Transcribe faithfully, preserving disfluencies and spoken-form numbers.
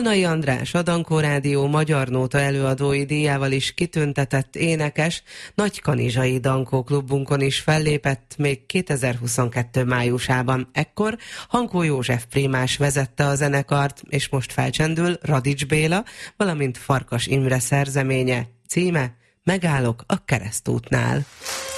Tolnai András, a Dankó Rádió Magyar Nóta előadói díjával is kitüntetett énekes Nagykanizsai Dankó klubunkon is fellépett még kétezer-huszonkettő májusában. Ekkor Hankó József prímás vezette a zenekart, és most felcsendül Radics Béla, valamint Farkas Imre szerzeménye. Címe: Megállok a keresztútnál.